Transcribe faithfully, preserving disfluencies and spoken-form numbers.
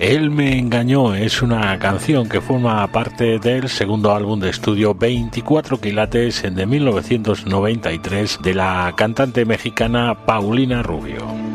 Él me engañó es una canción que forma parte del segundo álbum de estudio veinticuatro quilates de mil novecientos noventa y tres de la cantante mexicana Paulina Rubio.